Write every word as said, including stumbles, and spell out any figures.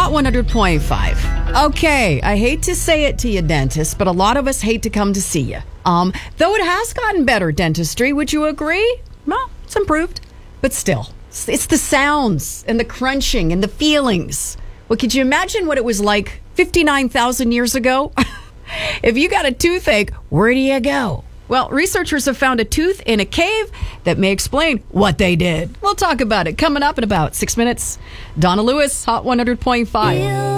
Hot one hundred point five. Okay, I hate to say it to you, dentist, but a lot of us hate to come to see you. Um, though it has gotten better, dentistry, would you agree? Well, it's improved. But still, it's the sounds and the crunching and the feelings. Well, could you imagine what it was like fifty-nine thousand years ago? If you got a toothache, where do you go? Well, researchers have found a tooth in a cave that may explain what they did. We'll talk about it coming up in about six minutes. Donna Lewis, Hot one hundred point five.